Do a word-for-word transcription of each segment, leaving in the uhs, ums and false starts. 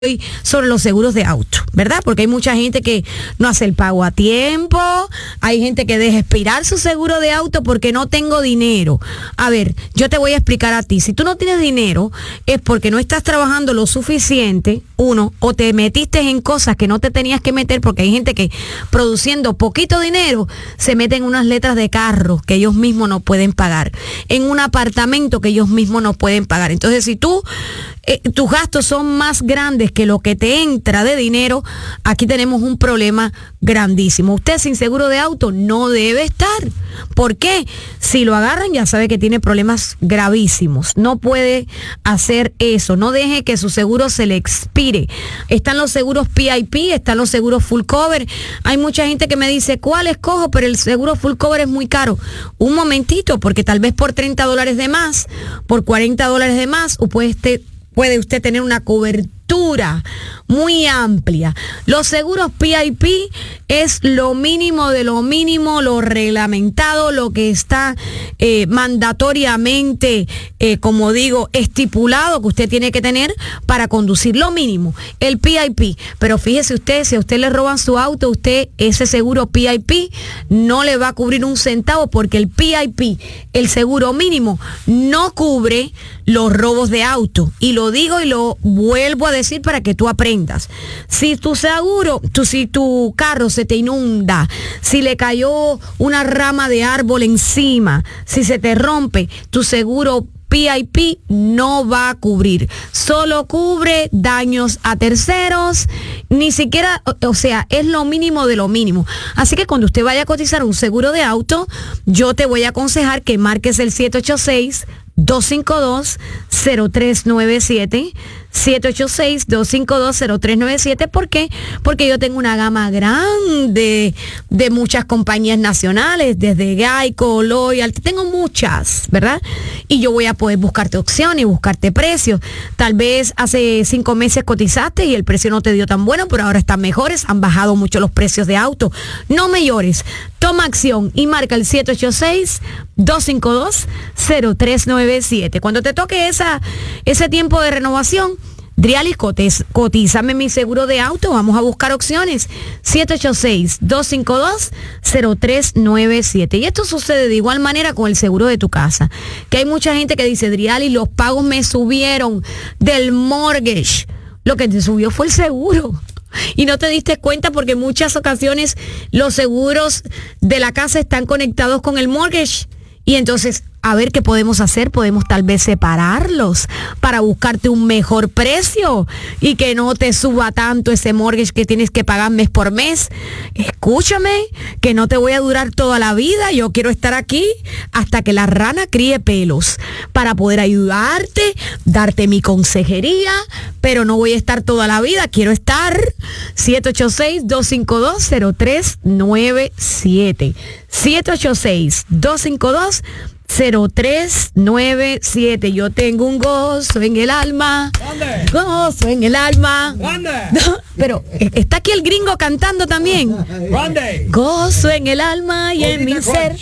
sobre los seguros de auto, ¿verdad? Porque hay mucha gente que no hace el pago a tiempo, hay gente que deja expirar su seguro de auto porque no tengo dinero. A ver, yo te voy a explicar a ti, si tú no tienes dinero es porque no estás trabajando lo suficiente, uno, o te metiste en cosas que no te tenías que meter, porque hay gente que produciendo poquito dinero se mete en unas letras de carro que ellos mismos no pueden pagar, en un apartamento que ellos mismos no pueden pagar. Entonces, si tú, eh, tus gastos son más grandes que lo que te entra de dinero, aquí tenemos un problema grandísimo. Usted sin seguro de auto no debe estar. ¿Por qué? Si lo agarran ya sabe que tiene problemas gravísimos. No puede hacer eso. No deje que su seguro se le expire. Están los seguros P I P, están los seguros full cover. Hay mucha gente que me dice, ¿cuál escojo? Pero el seguro full cover es muy caro. Un momentito, porque tal vez por treinta dólares de más, por cuarenta dólares de más, o puede usted, puede usted tener una cobertura muy amplia. Los seguros P I P es lo mínimo de lo mínimo, lo reglamentado, lo que está eh, mandatoriamente, eh, como digo, estipulado que usted tiene que tener para conducir, lo mínimo, el P I P. Pero fíjese usted, si a usted le roban su auto, usted ese seguro P I P no le va a cubrir un centavo, porque el P I P, el seguro mínimo, no cubre los robos de auto. Y lo digo y lo vuelvo a decir para que tú aprendas. Si tu seguro, tu, si tu carro se te inunda, si le cayó una rama de árbol encima, si se te rompe, tu seguro P I P no va a cubrir. Solo cubre daños a terceros, ni siquiera, o, o sea, es lo mínimo de lo mínimo. Así que cuando usted vaya a cotizar un seguro de auto, yo te voy a aconsejar que marques el siete ocho seis, dos cinco dos, cero tres nueve siete, siete ocho seis, dos cinco dos, cero tres nueve siete. ¿Por qué? Porque yo tengo una gama grande de muchas compañías nacionales, desde Geico, Loyal, tengo muchas, ¿verdad? Y yo voy a poder buscarte opciones y buscarte precios. Tal vez hace cinco meses cotizaste y el precio no te dio tan bueno, pero ahora están mejores, han bajado mucho los precios de auto. No me llores, toma acción y marca el siete ocho seis, dos cinco dos, cero tres nueve siete. Cuando te toque esa, ese tiempo de renovación, Drialis, cotiz, cotízame mi seguro de auto, vamos a buscar opciones. siete ocho seis, dos cinco dos, cero tres nueve siete. Y esto sucede de igual manera con el seguro de tu casa, que hay mucha gente que dice, Drialis, los pagos me subieron del mortgage. Lo que te subió fue el seguro. Y no te diste cuenta, porque en muchas ocasiones los seguros de la casa están conectados con el mortgage. Y entonces, a ver qué podemos hacer, podemos tal vez separarlos para buscarte un mejor precio y que no te suba tanto ese mortgage que tienes que pagar mes por mes. Escúchame, que no te voy a durar toda la vida, yo quiero estar aquí hasta que la rana críe pelos para poder ayudarte, darte mi consejería, pero no voy a estar toda la vida, quiero estar. Siete ocho seis, dos cinco dos, cero tres nueve siete. siete ocho seis, dos cinco dos, cero tres nueve siete. Yo tengo un gozo en el alma. ¿Dónde? Gozo en el alma. ¿Dónde? No, pero está aquí el gringo cantando también. ¿Dónde? Gozo en el alma y en mi ser.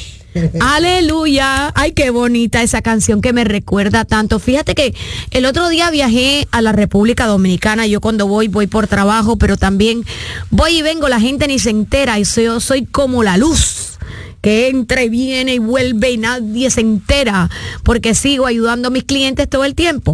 Aleluya. Ay, qué bonita esa canción que me recuerda tanto. Fíjate que el otro día viajé a la República Dominicana. Yo cuando voy, voy por trabajo, pero también voy y vengo, la gente ni se entera, y soy, yo soy como la luz que entra y viene y vuelve y nadie se entera, porque sigo ayudando a mis clientes todo el tiempo.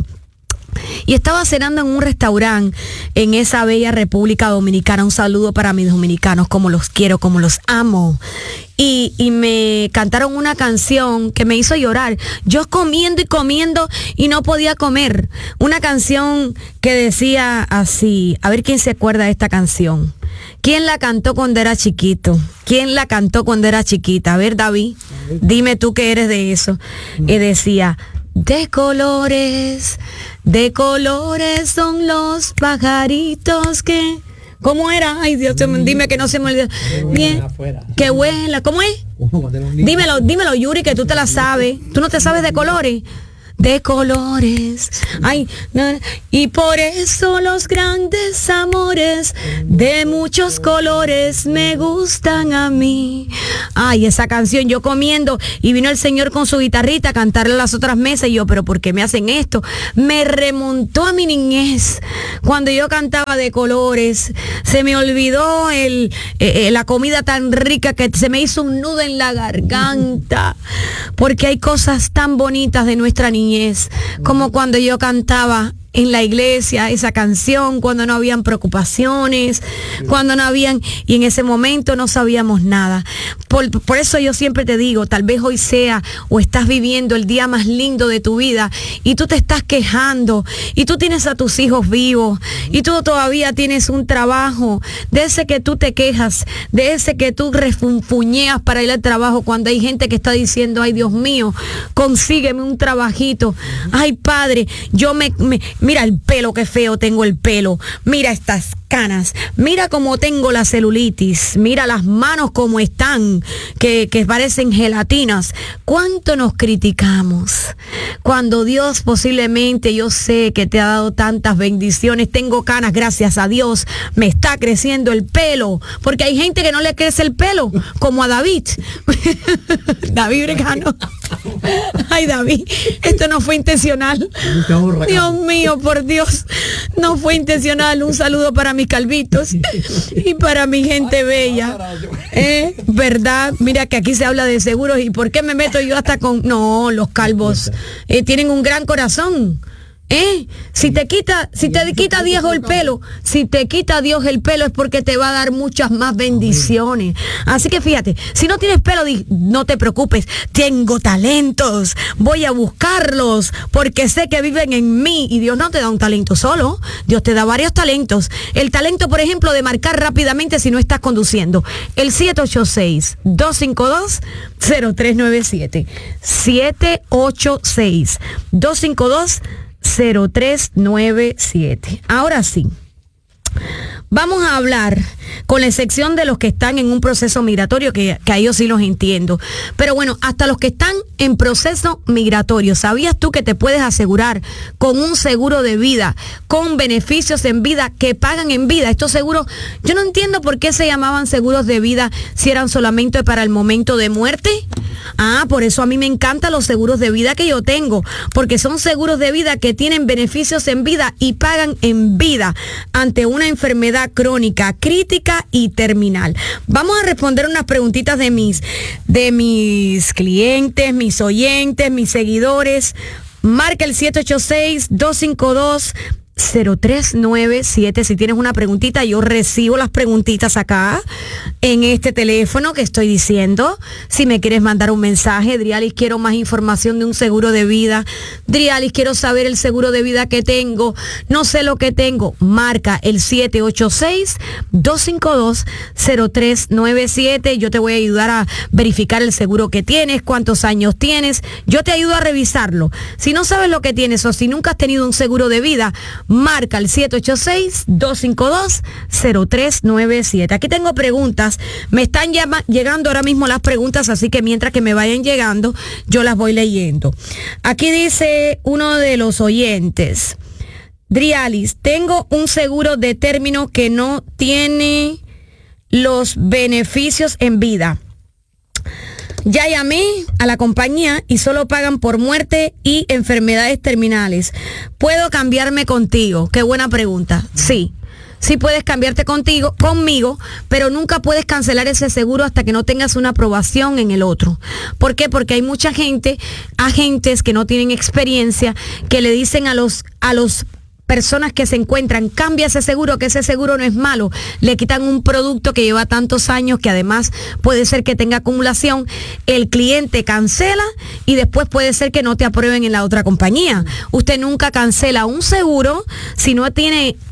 Y estaba cenando en un restaurante en esa bella República Dominicana. Un saludo para mis dominicanos, como los quiero, como los amo. Y, y me cantaron una canción que me hizo llorar. Yo comiendo y comiendo y no podía comer. Una canción que decía así, a ver quién se acuerda de esta canción. ¿Quién la cantó cuando era chiquito? ¿Quién la cantó cuando era chiquita? A ver, David, dime tú que eres de eso. Y decía, de colores, de colores son los pajaritos que... ¿Cómo era? Ay, Dios, dime que no se me olvida. Bien, que vuela. ¿Cómo es? Dímelo, dímelo, Yuri, que tú te la sabes. ¿Tú no te sabes de colores? de colores. Ay, no, y por eso los grandes amores de muchos colores me gustan a mí. Ay, esa canción, yo comiendo y vino el señor con su guitarrita a cantarle a las otras mesas y yo, pero ¿por qué me hacen esto? Me remontó a mi niñez cuando yo cantaba de colores. Se me olvidó el, eh, la comida tan rica que se me hizo un nudo en la garganta, porque hay cosas tan bonitas de nuestra niñez, como cuando yo cantaba en la iglesia esa canción, cuando no habían preocupaciones, cuando no habían, y en ese momento no sabíamos nada. Por, por eso yo siempre te digo, tal vez hoy sea o estás viviendo el día más lindo de tu vida y tú te estás quejando y tú tienes a tus hijos vivos y tú todavía tienes un trabajo, de ese que tú te quejas, de ese que tú refunfuñeas para ir al trabajo cuando hay gente que está diciendo, ay Dios mío, consígueme un trabajito. Ay Padre, yo me, me mira el pelo, qué feo tengo el pelo. Mira estas canas. Mira cómo tengo la celulitis. Mira las manos como están, que, que parecen gelatinas. ¿Cuánto nos criticamos? Cuando Dios posiblemente, yo sé que te ha dado tantas bendiciones. Tengo canas, gracias a Dios. Me está creciendo el pelo. Porque hay gente que no le crece el pelo, como a David. David Bregano. Ay, David, esto no fue intencional. Dios mío, por Dios, no fue intencional. Un saludo para mis calvitos y para mi gente bella. ¿Eh? ¿Verdad? Mira que aquí se habla de seguros. ¿Y por qué me meto yo hasta con...? No, los calvos eh, tienen un gran corazón. ¿Eh? Si te quita, si te quita Dios el pelo, si te quita Dios el pelo es porque te va a dar muchas más bendiciones. Así que fíjate, si no tienes pelo, no te preocupes, tengo talentos, voy a buscarlos, porque sé que viven en mí, y Dios no te da un talento solo, Dios te da varios talentos. El talento, por ejemplo, de marcar rápidamente si no estás conduciendo, el siete ocho seis, dos cinco dos, cero tres nueve siete, siete ocho seis, dos cinco dos, cero tres nueve siete. Ahora sí, vamos a hablar con la excepción de los que están en un proceso migratorio, que, que a ellos sí los entiendo. Pero bueno, hasta los que están en proceso migratorio, ¿sabías tú que te puedes asegurar con un seguro de vida, con beneficios en vida que pagan en vida? Estos seguros, yo no entiendo por qué se llamaban seguros de vida si eran solamente para el momento de muerte. Ah, por eso a mí me encantan los seguros de vida que yo tengo, porque son seguros de vida que tienen beneficios en vida y pagan en vida ante una enfermedad crónica, crítica y terminal. Vamos a responder unas preguntitas de mis, de mis clientes, mis oyentes, mis seguidores. Marca el siete ocho seis, dos cinco dos, cero tres nueve siete. Si tienes una preguntita, yo recibo las preguntitas acá en este teléfono que estoy diciendo. Si me quieres mandar un mensaje, Drialis, quiero más información de un seguro de vida. Drialis, quiero saber el seguro de vida que tengo. No sé lo que tengo. Marca el siete ocho seis, dos cinco dos, cero tres nueve siete. Yo te voy a ayudar a verificar el seguro que tienes, cuántos años tienes. Yo te ayudo a revisarlo. Si no sabes lo que tienes o si nunca has tenido un seguro de vida, marca el siete ocho seis, dos cinco dos, cero tres nueve siete. Aquí tengo preguntas. Me están llama, llegando ahora mismo las preguntas, así que mientras que me vayan llegando, yo las voy leyendo. Aquí dice uno de los oyentes: Drialis, tengo un seguro de término que no tiene los beneficios en vida. Ya llamé a la compañía y solo pagan por muerte y enfermedades terminales. ¿Puedo cambiarme contigo? Qué buena pregunta. Sí, sí puedes cambiarte contigo, conmigo, pero nunca puedes cancelar ese seguro hasta que no tengas una aprobación en el otro. ¿Por qué? Porque hay mucha gente, agentes que no tienen experiencia, que le dicen a los, a los personas que se encuentran, cambia ese seguro, que ese seguro no es malo. Le quitan un producto que lleva tantos años, que además puede ser que tenga acumulación. El cliente cancela y después puede ser que no te aprueben en la otra compañía. Usted nunca cancela un seguro si no tiene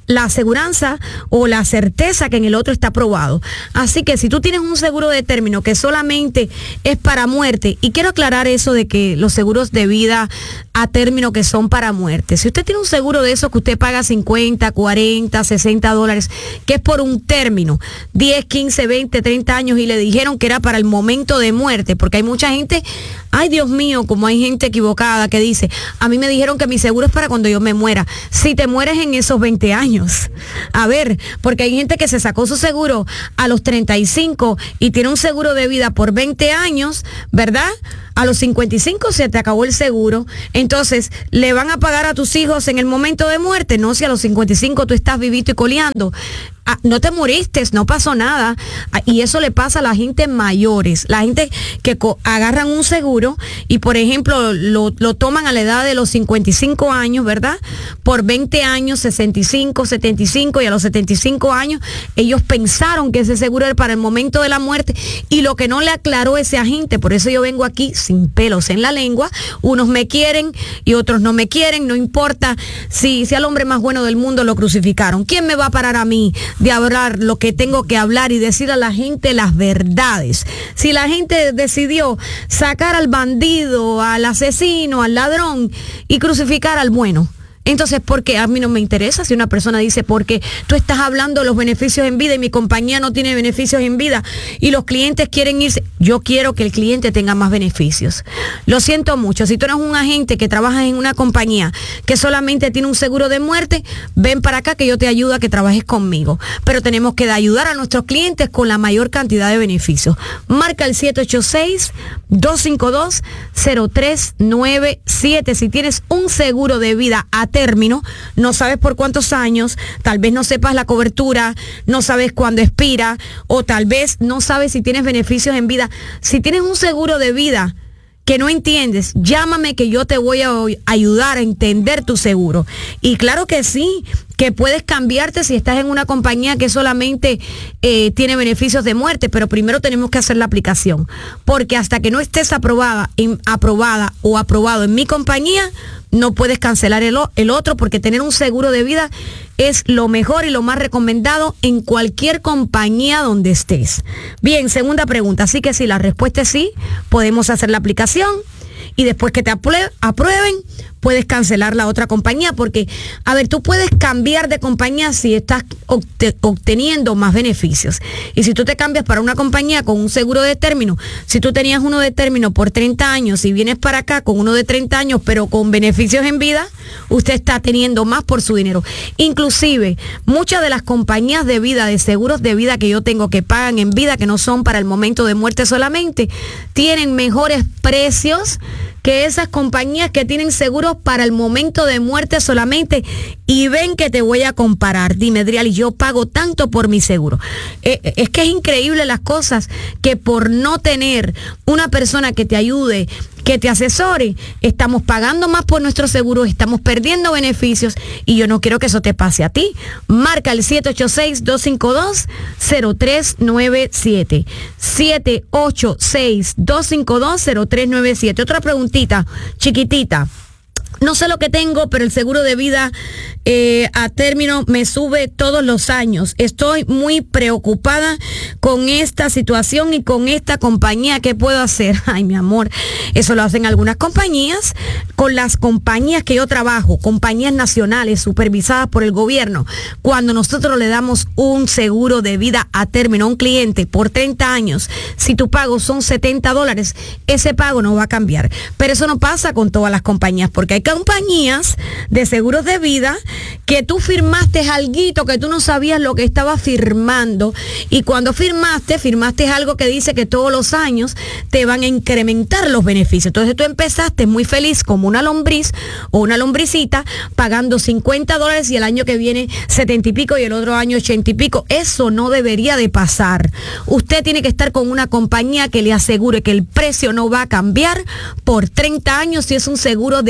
la aseguranza o la certeza que en el otro está aprobado. Así que si tú tienes un seguro de término que solamente es para muerte, y quiero aclarar eso de que los seguros de vida a término que son para muerte, si usted tiene un seguro de esos que usted paga cincuenta, cuarenta, sesenta dólares, que es por un término, diez, quince, veinte, treinta años, y le dijeron que era para el momento de muerte, porque hay mucha gente, ay Dios mío, como hay gente equivocada que dice, a mí me dijeron que mi seguro es para cuando yo me muera. Si te mueres en esos veinte años, a ver, porque hay gente que se sacó su seguro a los treinta y cinco y tiene un seguro de vida por veinte años, ¿verdad? A los cincuenta y cinco se te acabó el seguro, entonces le van a pagar a tus hijos en el momento de muerte. No, si a los cincuenta y cinco tú estás vivito y coleando. Ah, no te moriste, no pasó nada. Ah, y eso le pasa a la gente mayores, la gente que co- agarran un seguro y, por ejemplo, lo, lo toman a la edad de los cincuenta y cinco años, ¿verdad? Por veinte años, sesenta y cinco, setenta y cinco, y a los setenta y cinco años ellos pensaron que ese seguro era para el momento de la muerte, y lo que no le aclaró ese agente, por eso yo vengo aquí sin pelos en la lengua, unos me quieren y otros no me quieren, no importa si, si al hombre más bueno del mundo lo crucificaron. ¿Quién me va a parar a mí de hablar lo que tengo que hablar y decir a la gente las verdades? Si la gente decidió sacar al bandido, al asesino, al ladrón y crucificar al bueno, entonces, ¿por qué? A mí no me interesa si una persona dice, porque tú estás hablando de los beneficios en vida y mi compañía no tiene beneficios en vida y los clientes quieren irse. Yo quiero que el cliente tenga más beneficios. Lo siento mucho. Si tú eres un agente que trabaja en una compañía que solamente tiene un seguro de muerte, ven para acá que yo te ayudo a que trabajes conmigo. Pero tenemos que ayudar a nuestros clientes con la mayor cantidad de beneficios. Marca el siete ocho seis, dos cinco dos, cero tres nueve siete. Si tienes un seguro de vida a término, no sabes por cuántos años, tal vez no sepas la cobertura, no sabes cuándo expira, o tal vez no sabes si tienes beneficios en vida. Si tienes un seguro de vida que no entiendes, llámame que yo te voy a ayudar a entender tu seguro. Y claro que sí, que puedes cambiarte si estás en una compañía que solamente eh, tiene beneficios de muerte, pero primero tenemos que hacer la aplicación, porque hasta que no estés aprobada, en, aprobada o aprobado en mi compañía, no puedes cancelar el, el otro, porque tener un seguro de vida es lo mejor y lo más recomendado en cualquier compañía donde estés. Bien, segunda pregunta. Así que si la respuesta es sí, podemos hacer la aplicación y después que te aprueben, puedes cancelar la otra compañía, porque, a ver, tú puedes cambiar de compañía si estás obteniendo más beneficios. Y si tú te cambias para una compañía con un seguro de término, si tú tenías uno de término por treinta años y vienes para acá con uno de treinta años, pero con beneficios en vida, usted está teniendo más por su dinero. Inclusive, muchas de las compañías de vida, de seguros de vida que yo tengo que pagan en vida, que no son para el momento de muerte solamente, tienen mejores precios que esas compañías que tienen seguros para el momento de muerte solamente. Y ven que te voy a comparar. Dime, Adriali, yo pago tanto por mi seguro. Eh, es que es increíble las cosas que por no tener una persona que te ayude, que te asesore, estamos pagando más por nuestro seguro, estamos perdiendo beneficios, y yo no quiero que eso te pase a ti. Marca el siete ocho seis, dos cinco dos, cero tres nueve siete. siete ocho seis, dos cinco dos, cero tres nueve siete. Otra preguntita, chiquitita. No sé lo que tengo, pero el seguro de vida eh, a término me sube todos los años. Estoy muy preocupada con esta situación y con esta compañía. ¿Qué puedo hacer? Ay, mi amor, eso lo hacen algunas compañías. Con las compañías que yo trabajo, compañías nacionales supervisadas por el gobierno, cuando nosotros le damos un seguro de vida a término a un cliente por treinta años, si tu pago son setenta dólares, ese pago no va a cambiar. Pero eso no pasa con todas las compañías, porque hay compañías de seguros de vida que tú firmaste alguito que tú no sabías lo que estabas firmando, y cuando firmaste, firmaste algo que dice que todos los años te van a incrementar los beneficios. Entonces tú empezaste muy feliz como una lombriz o una lombricita pagando cincuenta dólares y el año que viene setenta y pico y el otro año ochenta y pico. Eso no debería de pasar. Usted tiene que estar con una compañía que le asegure que el precio no va a cambiar por treinta años si es un seguro de término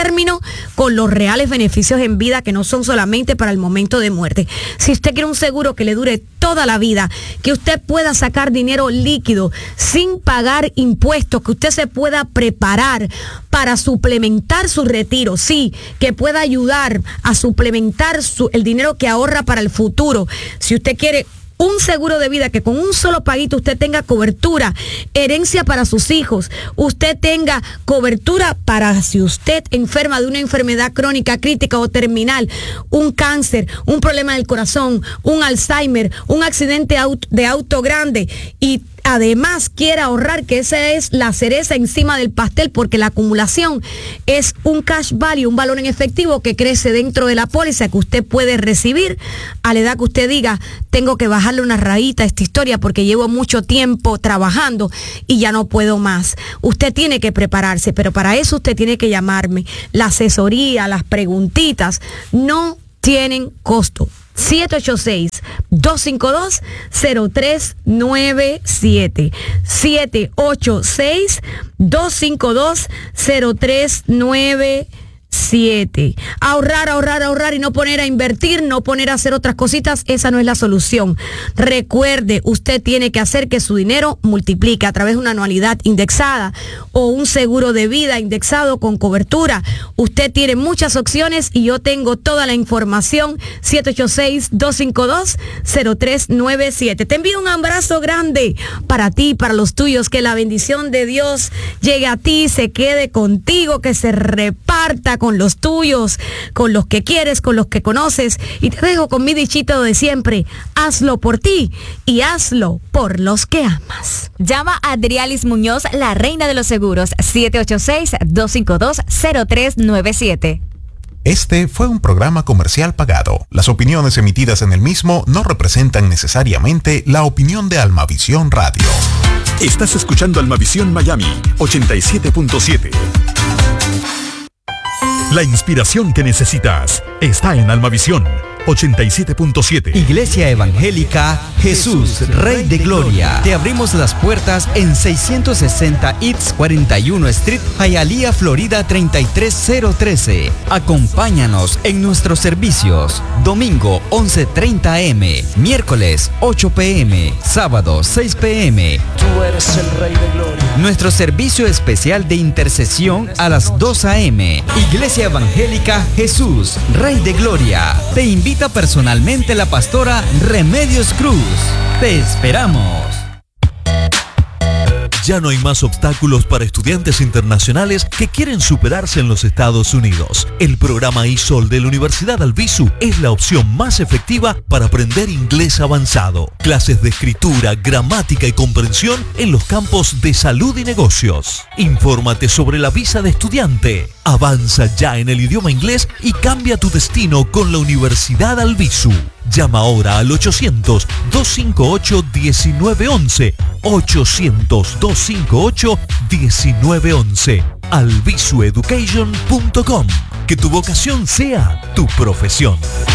término con los reales beneficios en vida que no son solamente para el momento de muerte. Si usted quiere un seguro que le dure toda la vida, que usted pueda sacar dinero líquido sin pagar impuestos, que usted se pueda preparar para suplementar su retiro, sí, que pueda ayudar a suplementar su, el dinero que ahorra para el futuro. Si usted quiere un seguro de vida que con un solo paguito usted tenga cobertura, herencia para sus hijos, usted tenga cobertura para si usted enferma de una enfermedad crónica, crítica o terminal, un cáncer, un problema del corazón, un Alzheimer, un accidente de auto grande y además quiere ahorrar, que esa es la cereza encima del pastel, porque la acumulación es un cash value, un valor en efectivo que crece dentro de la póliza que usted puede recibir a la edad que usted diga, tengo que bajarle una rayita a esta historia porque llevo mucho tiempo trabajando y ya no puedo más. Usted tiene que prepararse, pero para eso usted tiene que llamarme. La asesoría, las preguntitas no tienen costo. siete ocho seis, dos cinco dos, cero tres nueve siete. siete ocho seis, dos cinco dos, cero tres nueve siete. Ahorrar, ahorrar, ahorrar y no poner a invertir, no poner a hacer otras cositas, esa no es la solución. Recuerde, usted tiene que hacer que su dinero multiplique a través de una anualidad indexada o un seguro de vida indexado con cobertura. Usted tiene muchas opciones y yo tengo toda la información. siete ocho seis, dos cinco dos, cero tres nueve siete. Te envío un abrazo grande para ti, para los tuyos, que la bendición de Dios llegue a ti, se quede contigo, que se reparta con los tuyos, con los que quieres, con los que conoces. Y te dejo con mi dichito de siempre: hazlo por ti y hazlo por los que amas. Llama a Adrialis Muñoz, la reina de los seguros, siete ocho seis, dos cinco dos, cero tres nueve siete. Este fue un programa comercial pagado. Las opiniones emitidas en el mismo no representan necesariamente la opinión de Almavisión Radio. Estás escuchando Almavisión Miami ochenta y siete punto siete. La inspiración que necesitas está en Almavisión ochenta y siete punto siete. Iglesia Evangélica Jesús, Rey de Gloria. Te abrimos las puertas en seiscientos sesenta East cuarenta y uno Street, Hialeah, Florida treinta y tres cero trece. Acompáñanos en nuestros servicios. Domingo once treinta a eme, miércoles ocho pe eme, sábado seis pe eme. Tú eres el Rey de Gloria. Nuestro servicio especial de intercesión a las dos a eme. Iglesia Evangélica Jesús, Rey de Gloria. Te invita personalmente la pastora Remedios Cruz. Te esperamos. Ya no hay más obstáculos para estudiantes internacionales que quieren superarse en los Estados Unidos. El programa I S O L de la Universidad Albizu es la opción más efectiva para aprender inglés avanzado. Clases de escritura, gramática y comprensión en los campos de salud y negocios. Infórmate sobre la visa de estudiante. Avanza ya en el idioma inglés y cambia tu destino con la Universidad Albizu. Llama ahora al ochocientos, dos cinco ocho, diecinueve once. ochocientos, dos cinco ocho, diecinueve once. albizu education punto com. Que tu vocación sea tu profesión.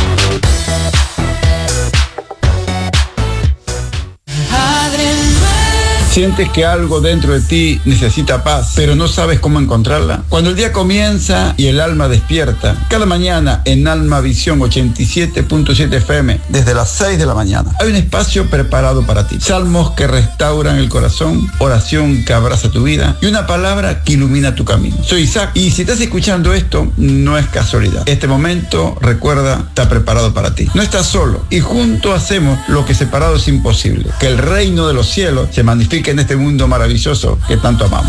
Sientes que algo dentro de ti necesita paz, pero no sabes cómo encontrarla. Cuando el día comienza y el alma despierta, cada mañana en Almavisión ochenta y siete punto siete efe eme, desde las seis de la mañana, hay un espacio preparado para ti. Salmos que restauran el corazón, oración que abraza tu vida y una palabra que ilumina tu camino. Soy Isaac y si estás escuchando esto, no es casualidad. Este momento, recuerda, está preparado para ti. No estás solo y juntos hacemos lo que separado es imposible. Que el reino de los cielos se magnifique en este mundo maravilloso que tanto amamos.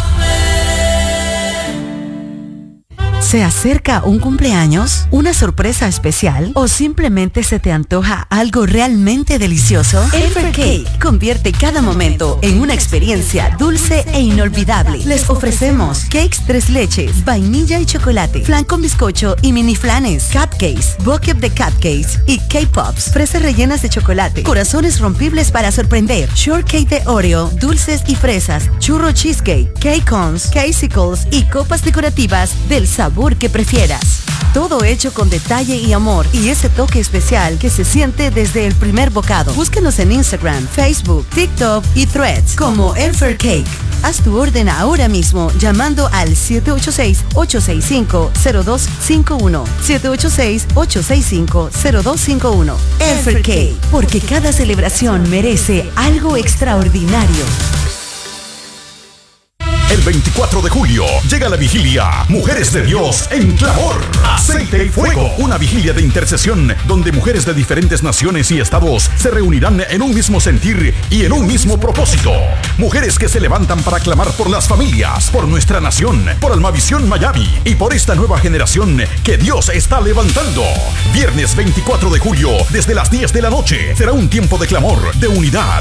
¿Se acerca un cumpleaños, una sorpresa especial o simplemente se te antoja algo realmente delicioso? Elfer Cake convierte cada momento en una experiencia dulce e inolvidable. Les ofrecemos cakes tres leches, vainilla y chocolate, flan con bizcocho y mini flanes, cupcakes, bucket de cupcakes y K-Pops, fresas rellenas de chocolate, corazones rompibles para sorprender, shortcake de Oreo, dulces y fresas, churro cheesecake, cake cones, casicles y copas decorativas del sabor que prefieras. Todo hecho con detalle y amor y ese toque especial que se siente desde el primer bocado. Búsquenos en Instagram, Facebook, TikTok y Threads como Elfer Cake. Haz tu orden ahora mismo llamando al siete ocho seis, ocho seis cinco, cero dos cinco uno. siete ocho seis, ocho seis cinco, cero dos cinco uno. Elfer Cake, porque cada celebración merece algo extraordinario. El veinticuatro de julio llega la vigilia Mujeres de Dios en Clamor, Aceite y Fuego, una vigilia de intercesión donde mujeres de diferentes naciones y estados se reunirán en un mismo sentir y en un mismo propósito. Mujeres que se levantan para clamar por las familias, por nuestra nación, por Almavisión Miami y por esta nueva generación que Dios está levantando. Viernes veinticuatro de julio, desde las diez de la noche, será un tiempo de clamor, de unidad,